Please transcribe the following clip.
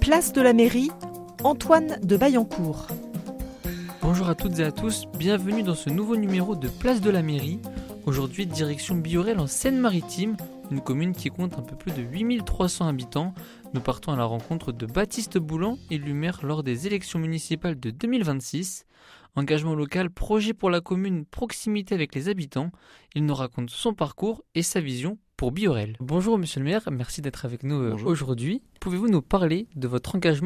Place de la mairie, Antoine de Baillancourt. Bonjour à toutes et à tous, bienvenue dans ce nouveau numéro de Place de la mairie. Aujourd'hui, direction Biorel en Seine-Maritime, une commune qui compte un peu plus de 8300 habitants. Nous partons à la rencontre de Baptiste Boulan, élu maire lors des élections municipales de 2026. Engagement local, projet pour la commune, proximité avec les habitants. Il nous raconte son parcours et sa vision pour Biorel. Bonjour monsieur le maire, merci d'être avec nous aujourd'hui. Pouvez-vous nous parler de votre engagement